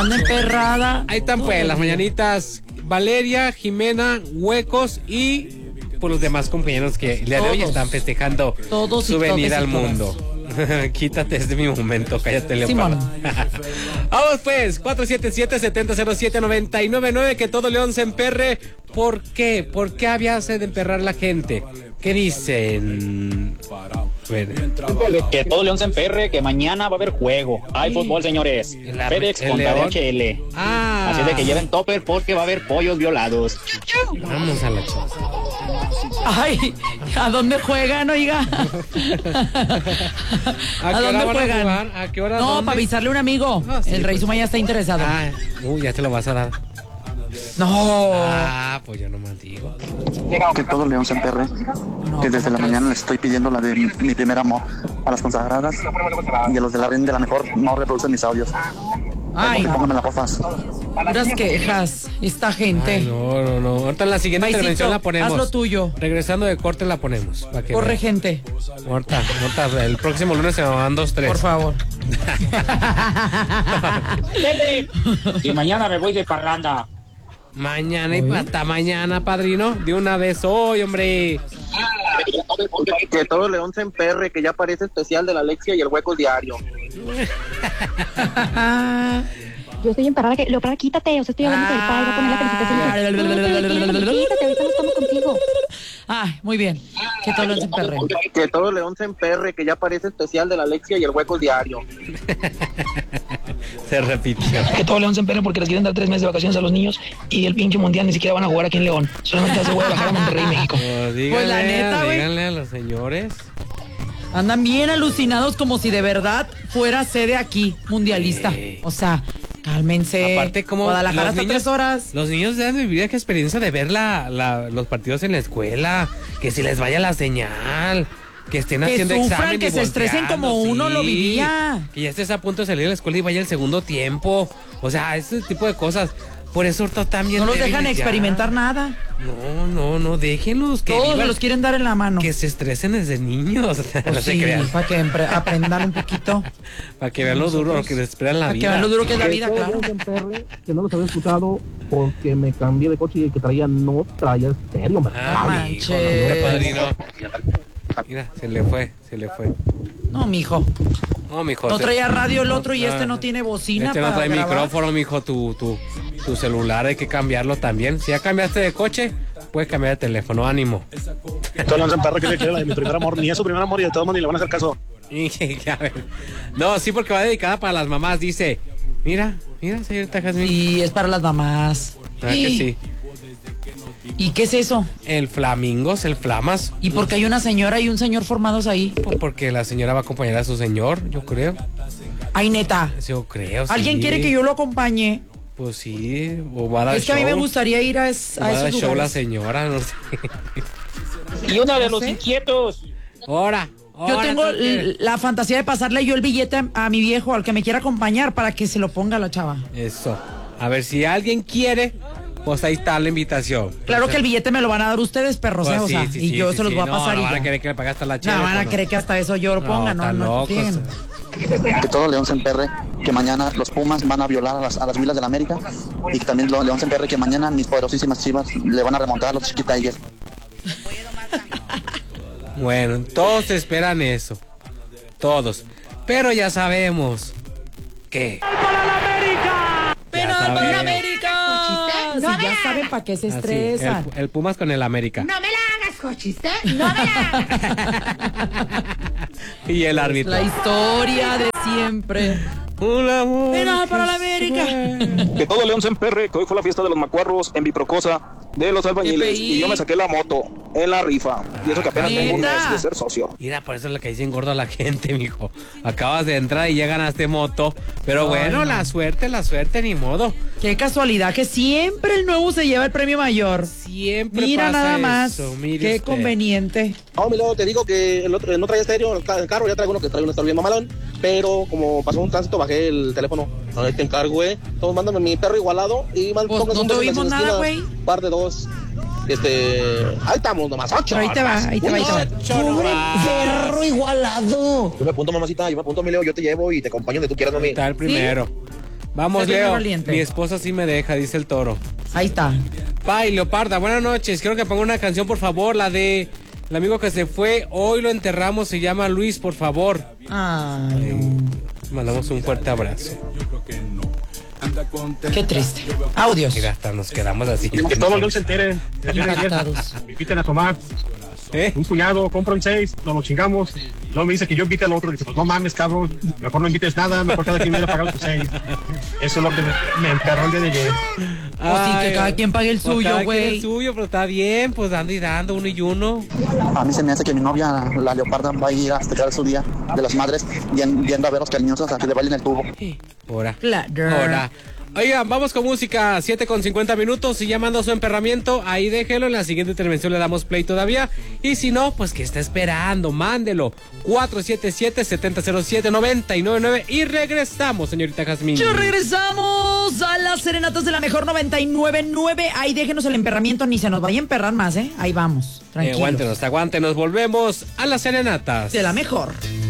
Anda emperrada. Ahí están pues las mañanitas Valeria, Jimena, Huecos y por los demás compañeros que el día de hoy están festejando su venida al mundo. Quítate de mi momento, cállate, Leopardo. Vamos pues, 477-7007-999, que todo León se emperre. ¿Por qué? ¿Por qué había de emperrar la gente? ¿Qué dicen? Bueno. Que todo León se emperre, que mañana va a haber juego. Hay fútbol, señores. FedEx contra DHL. Así de que lleven topper porque va a haber pollos violados. Vamos a la chica. Ay, ¿a dónde juegan, oiga? ¿A dónde juegan? ¿A qué hora? No, para avisarle a un amigo. Sí, el Rey Sumaya está interesado. Ya te lo vas a dar. No. Pues yo nomás digo. Que todo León se emperre. Que desde la mañana le estoy pidiendo la de mi primer amor a las consagradas y a los de la red de la mejor no reproducen mis audios. Ay, pónganmela, porfas. Puras quejas, esta gente. Ay, no. Ahorita en la siguiente intervención la ponemos. Haz lo tuyo. Regresando de corte la ponemos. Corre, gente. Ahorita, el próximo lunes se me van 2, 3. Por favor. Y mañana me voy de parranda. Mañana y hasta mañana, padrino. De una vez hoy, hombre. Que todo León se emperre, que ya parece especial de la Alexia y el Huecos diario. Yo estoy emperrada, que Leopardo, quítate, o sea, estoy hablando con el padre, va a poner la felicitación. Quítate, ahorita no estamos contigo. Muy bien. Que todo León se emperre. Que todo León se emperre, que ya parece especial de la Alexia y el Huecos diario. Se repitió. Que todo León se emperre porque les quieren dar 3 meses de vacaciones a los niños y el pinche mundial ni siquiera van a jugar aquí en León. Solamente se voy a bajar a Monterrey, México. Pues la neta, güey. Díganle a los señores. Andan bien alucinados como si de verdad fuera sede aquí, mundialista. O sea, cálmense. Aparte, como Guadalajara hasta 3 horas. Los niños deben vivir qué experiencia de ver los partidos en la escuela, que si les vaya la señal, que estén haciendo examen, que se estresen como uno lo vivía. Que ya estés a punto de salir de la escuela y vaya el segundo tiempo. O sea, ese tipo de cosas. Por eso también no los dejan experimentar nada. No, déjenlos. Que todos los quieren dar en la mano. Que se estresen desde niños. No se crean. Para que aprendan un poquito. Para que vean lo duro que les espera en la vida. Para que vean lo duro que es la vida, claro. Que no los había escuchado porque me cambié de coche y el que traía no traía estéreo. Manches. Padrino. Mira, se le fue. No, mijo. No se... traía radio el otro y este no tiene bocina. Este no trae micrófono, mijo. Tu celular hay que cambiarlo también. Si ya cambiaste de coche, puedes cambiar de teléfono. Ánimo. Todo León se emperre, que le quiere la de mi primer amor. Ni es su primer amor y de todos modos ni le van a hacer caso. No, sí, porque va dedicada para las mamás. Dice, mira, señorita Jazmín. Y es para las mamás. ¿Verdad que sí? ¿Y qué es eso? El Flamingos, el Flamas. ¿Y porque hay una señora y un señor formados ahí? Porque la señora va a acompañar a su señor, yo creo. Ay, neta. Yo creo, ¿Alguien quiere que yo lo acompañe? Pues sí, o va a dar show. Es que a mí me gustaría ir a esos lugares. Show la señora, no sé. Y una de los inquietos. Ahora. Yo tengo la fantasía de pasarle yo el billete a mi viejo, al que me quiera acompañar, para que se lo ponga la chava. Eso. A ver, si alguien quiere, pues ahí está la invitación. Claro que el billete me lo van a dar ustedes, perros, pues o sea, y yo se los voy a pasar. No van a querer que le pague hasta la chava. No van a querer que hasta eso yo lo ponga, no. Que todo León se emperre, que mañana los Pumas van a violar a las Huilas del América y que también León se emperre, que mañana mis poderosísimas Chivas le van a remontar a los Chiquita Tigers. Bueno, todos esperan eso. Todos. Pero ya sabemos que... ¡Para la América! ¡Penal para la América! No si ya saben para qué se estresan. El Pumas con el América. No me la hagas, cochiste. No me la hagas. Y el árbitro. La historia de siempre. Penal para la América. Que todo León se emperre, que hoy fue la fiesta de los macuarros en Biprocosa de los albañiles y yo me saqué la moto en la rifa y eso que apenas tengo un mes de ser socio. Mira, por eso es lo que dicen gordo a la gente, mijo. Acabas de entrar y ya ganaste moto, pero bueno, la suerte, ni modo. Qué casualidad que siempre el nuevo se lleva el premio mayor. Siempre mira pasa nada más, eso, mire qué usted. Conveniente. No, mi loco, te digo que no traía estéreo en el carro, ya traigo uno que trae un estéreo bien mamalón, pero como pasó un tránsito bajé el teléfono. Ahí te encargo, güey. Todos mándame mi perro igualado y pues no te oímos nada, güey. Par de 2. Ahí estamos, nomás 8. Ahí te va. Pobre perro igualado. Yo me apunto, mamacita, mi Leo, yo te llevo y te acompaño donde tú quieras, mami. Está el primero. Vamos, Leo. Mi esposa sí me deja, dice el Toro. Ahí está. Pai, Leoparda, buenas noches. Quiero que ponga una canción, por favor, la de el amigo que se fue. Hoy lo enterramos, se llama Luis, por favor. Mandamos un fuerte abrazo. Qué triste. Audios. Mira, hasta nos quedamos así. Que todo el mundo se entere. Me inviten a tomar. Un puñado, compra un 6, nos lo chingamos. Luego me dice que yo invite al otro. Dice, pues no mames, cabrón. Mejor no invites nada, mejor cada quien me pagar los 6. Eso es lo que me emperró el de ayer. Pues sí, que cada quien pague el suyo, güey. El suyo, pero está bien, pues dando y dando, uno y uno. A mí se me hace que mi novia, la Leoparda, va a ir a festejar su día de las madres yendo a ver a los cariñosos a que le bailen el tubo. Ahora. Oigan, vamos con música, 7:50 y llamando su emperramiento, ahí déjelo, en la siguiente intervención le damos play todavía, y si no, pues que está esperando, mándelo, 477-7007-999, y regresamos, señorita Jazmín. Ya regresamos a las serenatas de la mejor 99.9, ahí déjenos el emperramiento, ni se nos vaya a emperrar más, ahí vamos, tranquilos. Aguántenos, volvemos a las serenatas. De la mejor.